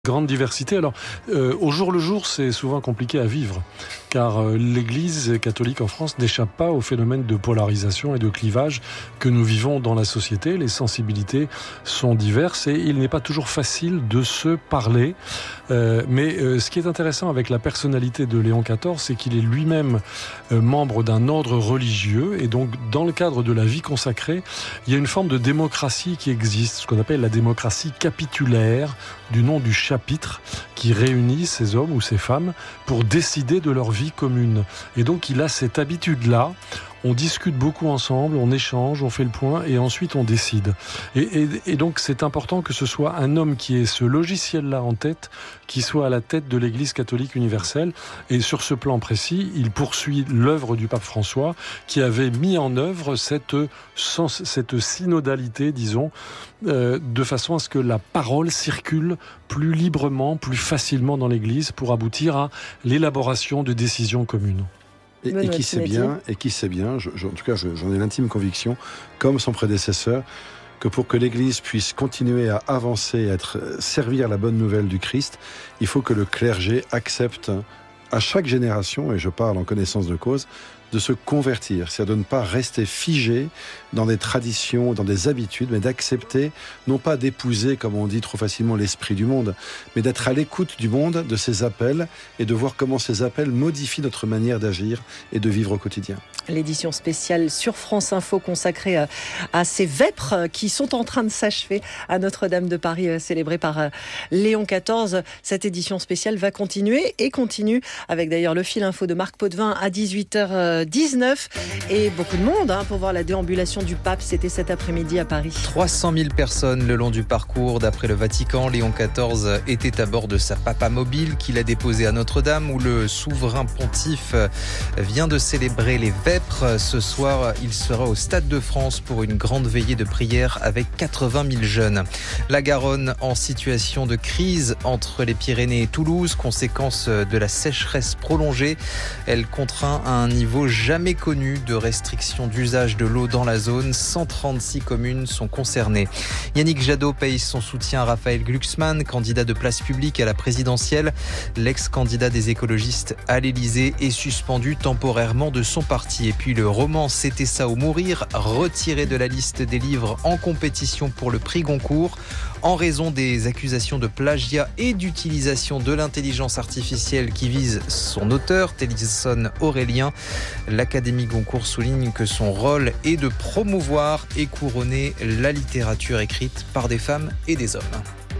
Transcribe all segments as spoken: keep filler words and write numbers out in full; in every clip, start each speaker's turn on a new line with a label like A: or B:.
A: Grande diversité. Alors, euh, au jour le jour, c'est souvent compliqué à vivre, car euh, l'Église catholique en France n'échappe pas au phénomène de polarisation et de clivage que nous vivons dans la société. Les sensibilités sont diverses et il n'est pas toujours facile de se parler. Euh, mais euh, ce qui est intéressant avec la personnalité de Léon quatorze, c'est qu'il est lui-même euh, membre d'un ordre religieux, et donc dans le cadre de la vie consacrée, il y a une forme de démocratie qui existe, ce qu'on appelle la démocratie capitulaire, du nom du chapitre, qui réunit ces hommes ou ces femmes pour décider de leur vie commune. Et donc il a cette habitude-là. On discute beaucoup ensemble, on échange, on fait le point et ensuite on décide. Et, et, et donc c'est important que ce soit un homme qui ait ce logiciel-là en tête, qui soit à la tête de l'Église catholique universelle. Et sur ce plan précis, il poursuit l'œuvre du pape François, qui avait mis en œuvre cette, sens, cette synodalité, disons, euh, de façon à ce que la parole circule plus librement, plus facilement dans l'Église pour aboutir à l'élaboration de décisions communes.
B: Et, et qui sait bien, et qui sait bien, je, je, en tout cas je, j'en ai l'intime conviction, comme son prédécesseur, que pour que l'Église puisse continuer à avancer, à être, servir la bonne nouvelle du Christ, il faut que le clergé accepte à chaque génération, et je parle en connaissance de cause, de se convertir, c'est-à-dire de ne pas rester figé dans des traditions, dans des habitudes, mais d'accepter, non pas d'épouser, comme on dit trop facilement, l'esprit du monde, mais d'être à l'écoute du monde, de ses appels, et de voir comment ces appels modifient notre manière d'agir et de vivre au quotidien.
C: L'édition spéciale sur France Info consacrée à ces vêpres qui sont en train de s'achever à Notre-Dame de Paris, célébrée par Léon quatorze. Cette édition spéciale va continuer et continue avec d'ailleurs le fil info de Marc Potvin à dix-huit heures dix-neuf et beaucoup de monde hein, pour voir la déambulation du pape. C'était cet après-midi à Paris.
D: trois cent mille personnes le long du parcours. D'après le Vatican, Léon quatorze était à bord de sa papamobile qu'il a déposée à Notre-Dame, où le souverain pontife vient de célébrer les vêpres. Ce soir, il sera au Stade de France pour une grande veillée de prière avec quatre-vingt mille jeunes. La Garonne en situation de crise entre les Pyrénées et Toulouse, conséquence de la sécheresse prolongée. Elle contraint à un niveau jamais connu de restriction d'usage de l'eau dans la zone. cent trente-six communes sont concernées. Yannick Jadot paye son soutien à Raphaël Glucksmann, candidat de Place Publique à la présidentielle. L'ex-candidat des écologistes à l'Élysée est suspendu temporairement de son parti. Et puis le roman C'était ça ou mourir, retiré de la liste des livres en compétition pour le prix Goncourt en raison des accusations de plagiat et d'utilisation de l'intelligence artificielle qui vise son auteur, Tennyson Aurélien. L'Académie Goncourt souligne que son rôle est de promouvoir et couronner la littérature écrite par des femmes et des hommes.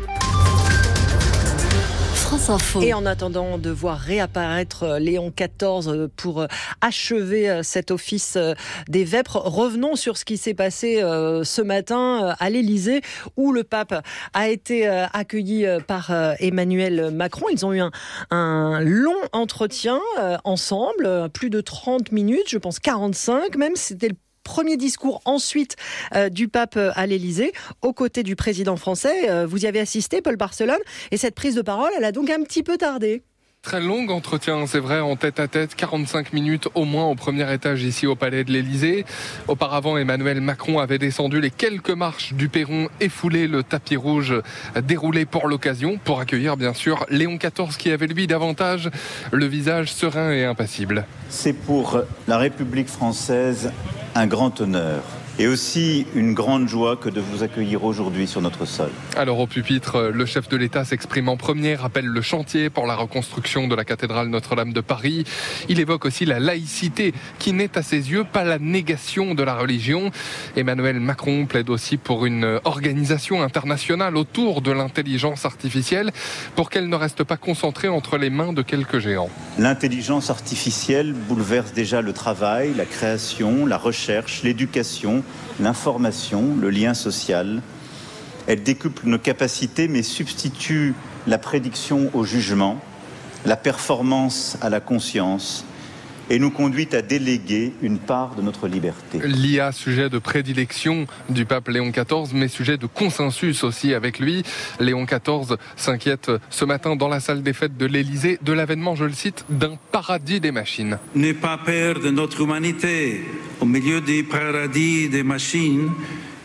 C: Et en attendant de voir réapparaître Léon quatorze pour achever cet office des vêpres, revenons sur ce qui s'est passé ce matin à l'Élysée, où le pape a été accueilli par Emmanuel Macron. Ils ont eu un, un long entretien ensemble, plus de trente minutes, je pense quarante-cinq même. C'était le premier discours ensuite euh, du pape à l'Élysée, aux côtés du président français. Euh, vous y avez assisté, Paul Barcelone, et cette prise de parole, elle a donc un petit peu tardé.
E: Très long entretien, c'est vrai, en tête-à-tête, quarante-cinq minutes au moins au premier étage ici au Palais de l'Élysée. Auparavant, Emmanuel Macron avait descendu les quelques marches du perron et foulé le tapis rouge déroulé pour l'occasion, pour accueillir bien sûr Léon quatorze qui avait lui davantage le visage serein et impassible.
F: C'est pour la République française un grand honneur et aussi une grande joie que de vous accueillir aujourd'hui sur notre sol.
E: Alors au pupitre, le chef de l'État s'exprime en premier, rappelle le chantier pour la reconstruction de la cathédrale Notre-Dame de Paris. Il évoque aussi la laïcité qui n'est à ses yeux pas la négation de la religion. Emmanuel Macron plaide aussi pour une organisation internationale autour de l'intelligence artificielle pour qu'elle ne reste pas concentrée entre les mains de quelques géants.
F: L'intelligence artificielle bouleverse déjà le travail, la création, la recherche, l'éducation, l'information, le lien social. Elle décuple nos capacités mais substitue la prédiction au jugement, la performance à la conscience et nous conduit à déléguer une part de notre liberté.
E: L'I A, sujet de prédilection du pape Léon quatorze, mais sujet de consensus aussi avec lui. Léon quatorze s'inquiète ce matin dans la salle des fêtes de l'Élysée de l'avènement, je le cite, d'un paradis des machines.
G: N'aie pas peur de notre humanité. Au milieu du paradis des machines,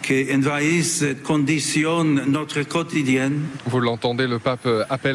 G: qui envahissent, conditionnent notre quotidien.
E: Vous l'entendez, le pape appelle